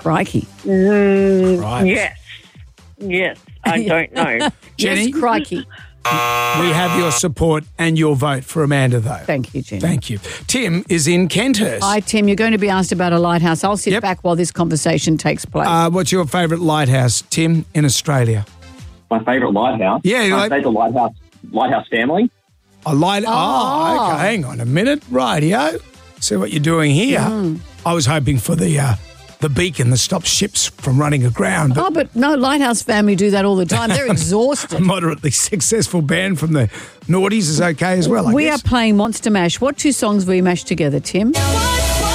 Crikey. Right. Yes, I don't know. Jenny? Yes, crikey. We have your support and your vote for Amanda, though. Thank you, Jenny. Thank you. Tim is in Kenthurst. Hi, Tim. You're going to be asked about a lighthouse. I'll sit Yep. back while this conversation takes place. What's your favourite lighthouse, Tim, in Australia? My favourite lighthouse. Yeah, My favourite lighthouse family. A light. Oh, okay. Hang on a minute. Rightio. See what you're doing here. I was hoping for the beacon that stops ships from running aground. But but no, Lighthouse family do that all the time. They're exhausted. a moderately successful band from the noughties is okay as well, I We guess. are playing Monster Mash. What two songs will you mash together, Tim? What